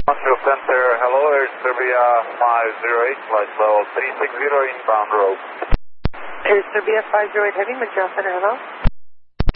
Montreal Center, hello, Air Serbia 508, flight level 360 inbound road. Air Serbia 508 Heavy, Montreal Center, hello.